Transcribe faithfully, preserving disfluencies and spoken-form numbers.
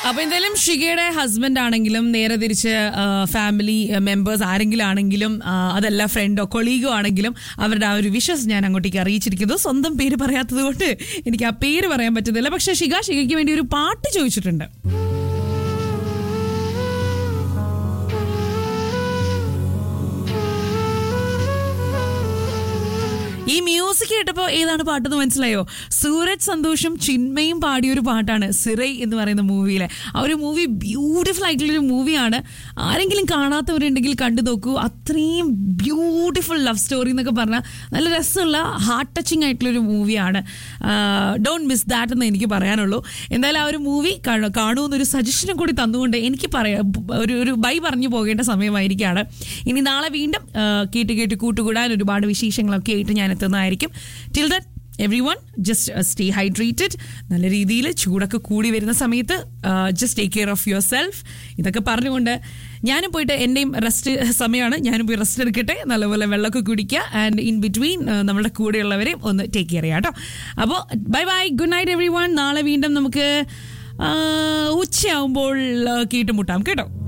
അപ്പൊ എന്തായാലും ഷികയുടെ ഹസ്ബൻഡ് ആണെങ്കിലും നേരെ തിരിച്ച് ഫാമിലി മെമ്പേഴ്സ് ആരെങ്കിലും ആണെങ്കിലും അതല്ല ഫ്രണ്ടോ കൊളീഗോ ആണെങ്കിലും അവരുടെ ആ ഒരു വിഷസ് ഞാൻ അങ്ങോട്ടേക്ക് അറിയിച്ചിരിക്കുന്നു. സ്വന്തം പേര് പറയാത്തത് കൊണ്ട് എനിക്ക് ആ പേര് പറയാൻ പറ്റുന്നില്ല. പക്ഷെ ഷിക ഷികയ്ക്ക് വേണ്ടി ഒരു പാട്ട് ചോദിച്ചിട്ടുണ്ട്. ഈ മ്യൂസിക് കേട്ടപ്പോൾ ഏതാണ് പാട്ടെന്ന് മനസ്സിലായോ? സൂരജ് സന്തോഷും ചിന്മയും പാടിയൊരു പാട്ടാണ് സിറൈ എന്ന് പറയുന്ന മൂവിയിലെ. ആ ഒരു മൂവി ബ്യൂട്ടിഫുൾ ആയിട്ടുള്ളൊരു മൂവിയാണ്. ആരെങ്കിലും കാണാത്തവരുണ്ടെങ്കിൽ കണ്ടു നോക്കൂ. അത്രയും ബ്യൂട്ടിഫുൾ ലവ് സ്റ്റോറി എന്നൊക്കെ പറഞ്ഞാൽ നല്ല രസമുള്ള ഹാർട്ട് ടച്ചിങ് ആയിട്ടുള്ളൊരു മൂവിയാണ്. ഡോണ്ട് മിസ് ദാറ്റ് എന്ന് എനിക്ക് പറയാനുള്ളൂ. എന്തായാലും ആ ഒരു മൂവി കാണുമെന്നൊരു സജഷനും കൂടി തന്നുകൊണ്ട് എനിക്ക് പറയാം ഒരു ഒരു ബൈ പറഞ്ഞു പോകേണ്ട സമയമായിരിക്കുകയാണ്. ഇനി നാളെ വീണ്ടും കേട്ട് കേട്ട് കൂട്ടുകൂടാൻ ഒരുപാട് വിശേഷങ്ങളൊക്കെ ആയിട്ട് ഞാൻ എത്തുന്നതായിരിക്കും. Till then everyone just stay hydrated. നല്ല രീതിയിൽ ചൂടൊക്കെ കൂടി വരുന്ന സമയത്ത് just take care of your self. ഇതൊക്കെ പറഞ്ഞുകൊണ്ട് ഞാനും പോയിട്ട് എൻ്റെയും റെസ്റ്റ് സമയമാണ്. ഞാനും പോയി റെസ്റ്റ് എടുക്കട്ടെ. നല്ലപോലെ വെള്ളമൊക്കെ കുടിക്കുക. ആൻഡ് ഇൻ ബിറ്റ്വീൻ നമ്മുടെ കൂടെയുള്ളവരെയും ഒന്ന് ടേക്ക് കെയർ ചെയ്യാം കേട്ടോ. അപ്പോൾ bye bye, good night every one. നാളെ വീണ്ടും നമുക്ക് ഉച്ചയാവുമ്പോൾ കേട്ടുമുട്ടാം കേട്ടോ.